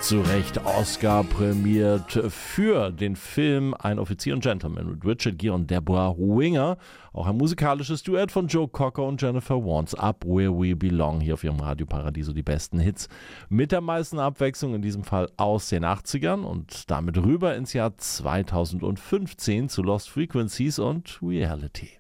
Zu Recht Oscar prämiert für den Film Ein Offizier und Gentleman mit Richard Gere und Deborah Winger. Auch ein musikalisches Duett von Joe Cocker und Jennifer Warnes, Up Where We Belong, hier auf ihrem Radio Paradiso die besten Hits. Mit der meisten Abwechslung, in diesem Fall aus den 80ern und damit rüber ins Jahr 2015 zu Lost Frequencies und Reality.